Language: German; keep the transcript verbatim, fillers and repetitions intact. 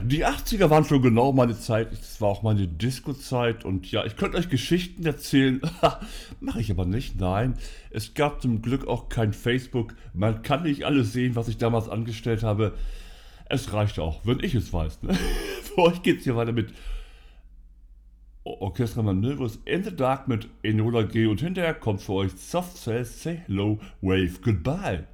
die achtziger waren schon genau meine Zeit. Das war auch meine Disco-Zeit. Und ja, ich könnte euch Geschichten erzählen. Mache ich aber nicht, nein. Es gab zum Glück auch kein Facebook. Man kann nicht alles sehen, was ich damals angestellt habe. Es reicht auch, wenn ich es weiß. Ne? Für euch geht's hier weiter mit O- Orchestra Manövers in the Dark mit Enola G. Und hinterher kommt für euch Soft Cell Say Hello, Wave Goodbye.